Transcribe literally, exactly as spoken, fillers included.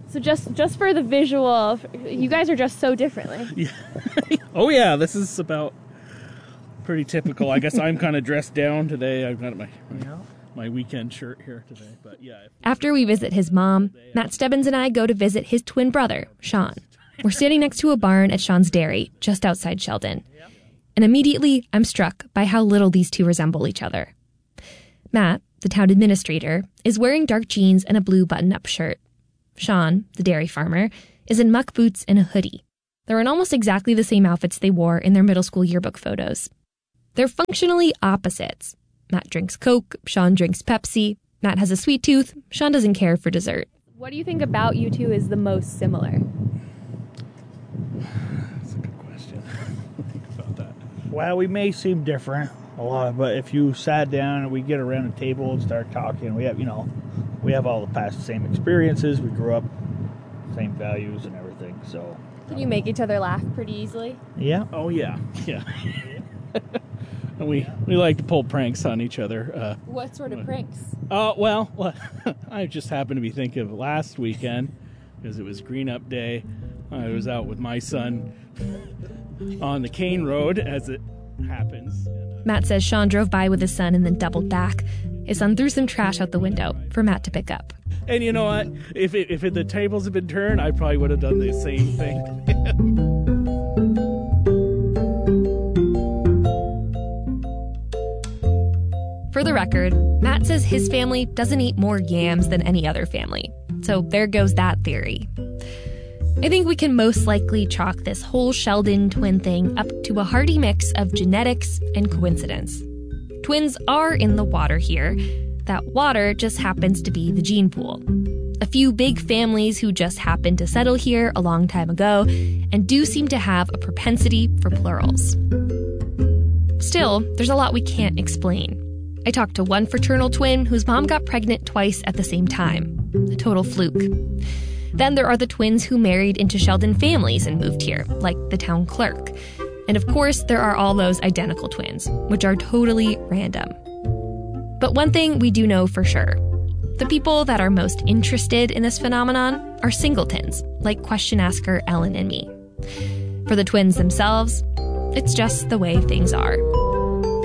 So just just for the visual, you guys are dressed so differently. Yeah. Oh, yeah, this is about pretty typical. I guess I'm kind of dressed down today. I've got my, my, my weekend shirt here today. But yeah. After we visit his mom, Matt Stebbins and I go to visit his twin brother, Sean. We're standing next to a barn at Sean's dairy, just outside Sheldon. And immediately, I'm struck by how little these two resemble each other. Matt, the town administrator, is wearing dark jeans and a blue button-up shirt. Sean, the dairy farmer, is in muck boots and a hoodie. They're in almost exactly the same outfits they wore in their middle school yearbook photos. They're functionally opposites. Matt drinks Coke, Sean drinks Pepsi. Matt has a sweet tooth, Sean doesn't care for dessert. What do you think about you two is the most similar? That's a good question. Think about that. Well, we may seem different a lot, but if you sat down and we get around a table and start talking, we have, you know, we have all the past same experiences. We grew up, same values and everything. So, Can you make each other laugh pretty easily? Yeah. Oh, yeah. Yeah. And we, we like to pull pranks on each other. Uh, What sort of pranks? Oh, uh, well, well I just happened to be thinking of last weekend because it was Green Up Day. I was out with my son on the Cane Road, as it happens. Matt says Sean drove by with his son and then doubled back. His son threw some trash out the window for Matt to pick up. And you know what? If it, if it, the tables had been turned, I probably would have done the same thing. For the record, Matt says his family doesn't eat more yams than any other family. So there goes that theory. I think we can most likely chalk this whole Sheldon twin thing up to a hearty mix of genetics and coincidence. Twins are in the water here. That water just happens to be the gene pool. A few big families who just happened to settle here a long time ago and do seem to have a propensity for plurals. Still, there's a lot we can't explain. I talked to one fraternal twin whose mom got pregnant twice at the same time. A total fluke. Then there are the twins who married into Sheldon families and moved here, like the town clerk. And of course, there are all those identical twins, which are totally random. But one thing we do know for sure. The people that are most interested in this phenomenon are singletons, like question asker Ellen and me. For the twins themselves, it's just the way things are.